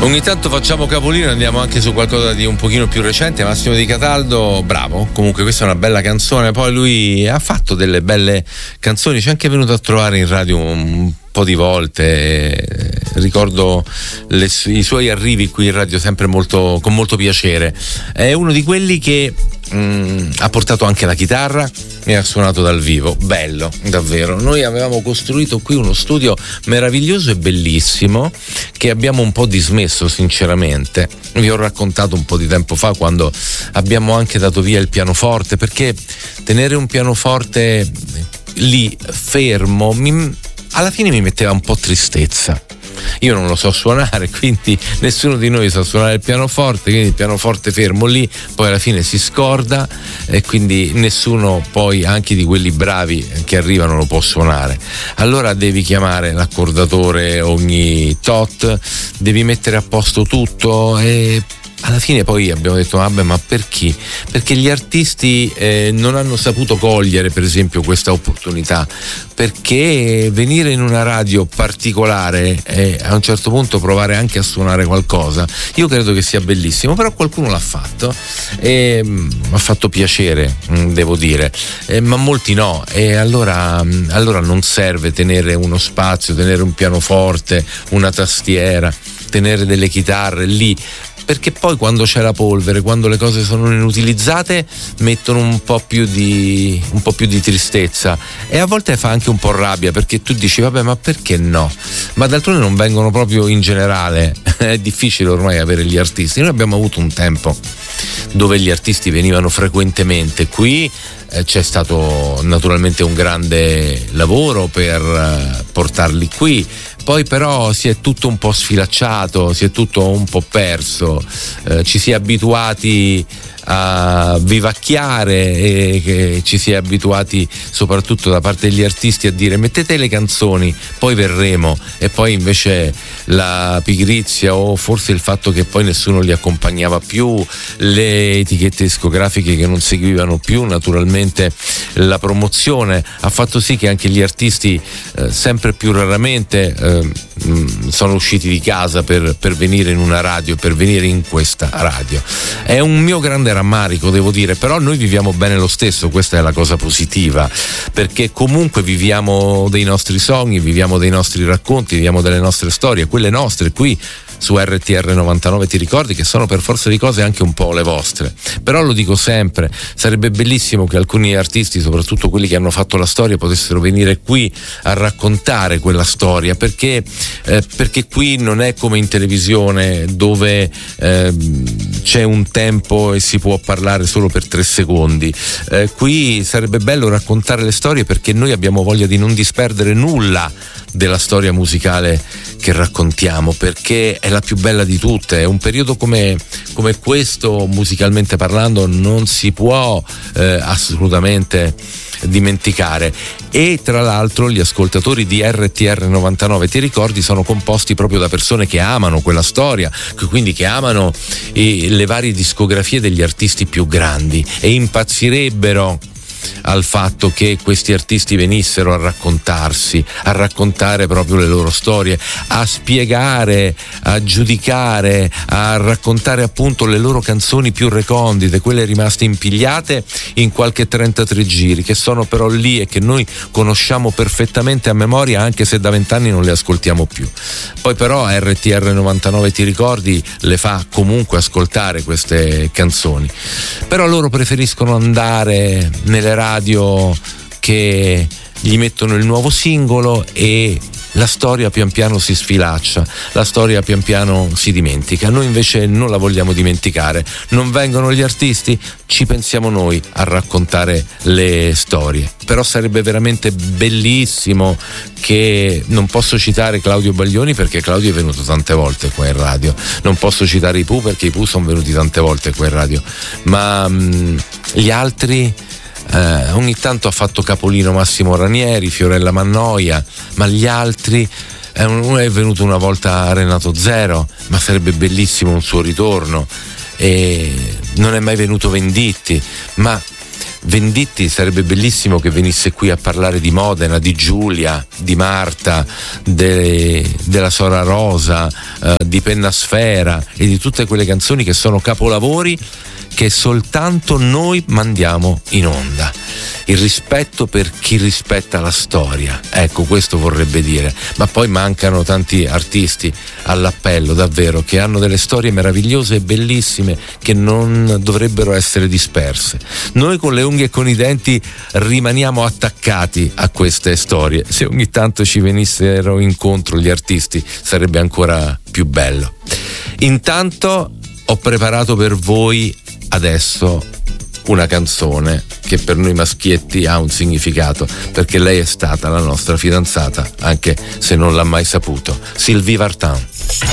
Ogni tanto facciamo capolino, andiamo anche su qualcosa di un pochino più recente. Massimo Di Cataldo, bravo, comunque questa è una bella canzone. Poi lui ha fatto delle belle canzoni, ci è anche venuto a trovare in radio un po' di volte, ricordo i suoi arrivi qui in radio sempre con molto piacere. È uno di quelli che ha portato anche la chitarra e ha suonato dal vivo, bello davvero. Noi avevamo costruito qui uno studio meraviglioso e bellissimo che abbiamo un po' dismesso sinceramente. Vi ho raccontato un po' di tempo fa quando abbiamo anche dato via il pianoforte, perché tenere un pianoforte lì fermo alla fine mi metteva un po' tristezza. Io non lo so suonare, quindi nessuno di noi sa suonare il pianoforte, quindi il pianoforte fermo lì poi alla fine si scorda e quindi nessuno poi, anche di quelli bravi che arrivano, lo può suonare. Allora devi chiamare l'accordatore ogni tot, devi mettere a posto tutto e alla fine poi abbiamo detto vabbè, ma perché? Perché gli artisti non hanno saputo cogliere per esempio questa opportunità, perché venire in una radio particolare e a un certo punto provare anche a suonare qualcosa, io credo che sia bellissimo, però qualcuno l'ha fatto e mi ha fatto piacere, devo dire, ma molti no, e allora non serve tenere uno spazio, tenere un pianoforte, una tastiera, tenere delle chitarre lì, perché poi quando c'è la polvere, quando le cose sono inutilizzate, mettono un po' più di tristezza e a volte fa anche un po' rabbia, perché tu dici vabbè, ma perché no? Ma d'altronde non vengono proprio in generale, è difficile ormai avere gli artisti. Noi abbiamo avuto un tempo dove gli artisti venivano frequentemente qui, c'è stato naturalmente un grande lavoro per portarli qui. Poi però si è tutto un po' sfilacciato, si è tutto un po' perso, ci si è abituati a vivacchiare e che ci si è abituati soprattutto da parte degli artisti a dire mettete le canzoni, poi verremo, e poi invece la pigrizia o forse il fatto che poi nessuno li accompagnava più, le etichette discografiche che non seguivano più naturalmente la promozione, ha fatto sì che anche gli artisti sempre più raramente sono usciti di casa per venire in una radio, per venire in questa radio. È un mio grande rammarico, devo dire, però noi viviamo bene lo stesso, questa è la cosa positiva, perché comunque viviamo dei nostri sogni, viviamo dei nostri racconti, viviamo delle nostre storie, quelle nostre qui su RTR 99 ti ricordi, che sono per forza di cose anche un po' le vostre. Però lo dico sempre, sarebbe bellissimo che alcuni artisti, soprattutto quelli che hanno fatto la storia, potessero venire qui a raccontare quella storia, perché qui non è come in televisione dove c'è un tempo e si può parlare solo per 3 secondi. Qui sarebbe bello raccontare le storie, perché noi abbiamo voglia di non disperdere nulla della storia musicale che raccontiamo, perché è la più bella di tutte. È un periodo come questo, musicalmente parlando, non si può assolutamente dimenticare. E tra l'altro gli ascoltatori di RTR 99 ti ricordi sono composti proprio da persone che amano quella storia, quindi che amano le varie discografie degli artisti più grandi e impazzirebbero al fatto che questi artisti venissero a raccontarsi, a raccontare proprio le loro storie, a spiegare, a giudicare, a raccontare appunto le loro canzoni più recondite, quelle rimaste impigliate in qualche 33 giri, che sono però lì e che noi conosciamo perfettamente a memoria, anche se da 20 anni non le ascoltiamo più. Poi però RTR 99 ti ricordi le fa comunque ascoltare queste canzoni, però loro preferiscono andare nelle radio che gli mettono il nuovo singolo e la storia pian piano si sfilaccia, la storia pian piano si dimentica. Noi invece non la vogliamo dimenticare, non vengono gli artisti, ci pensiamo noi a raccontare le storie. Però sarebbe veramente bellissimo che, non posso citare Claudio Baglioni perché Claudio è venuto tante volte qua in radio, non posso citare i Pooh perché i Pooh sono venuti tante volte qua in radio, ma gli altri, ogni tanto ha fatto capolino Massimo Ranieri, Fiorella Mannoia, ma gli altri, uno è venuto una volta a Renato Zero, ma sarebbe bellissimo un suo ritorno, e non è mai venuto Venditti, ma Venditti sarebbe bellissimo che venisse qui a parlare di Modena, di Giulia, di Marta, della Sora Rosa, di Pennasfera e di tutte quelle canzoni che sono capolavori che soltanto noi mandiamo in onda. Il rispetto per chi rispetta la storia, ecco, questo vorrebbe dire. Ma poi mancano tanti artisti all'appello, davvero, che hanno delle storie meravigliose e bellissime che non dovrebbero essere disperse. Noi con le unghie e con i denti rimaniamo attaccati a queste storie. Se ogni tanto ci venissero incontro gli artisti sarebbe ancora più bello. Intanto ho preparato per voi adesso una canzone che per noi maschietti ha un significato, perché lei è stata la nostra fidanzata, anche se non l'ha mai saputo. Sylvie Vartan.